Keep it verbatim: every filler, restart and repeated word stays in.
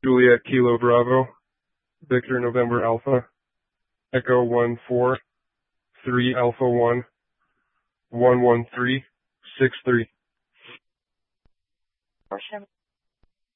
Juliet Kilo Bravo, Victor November Alpha, Echo one four, three Alpha one, one one three, six three.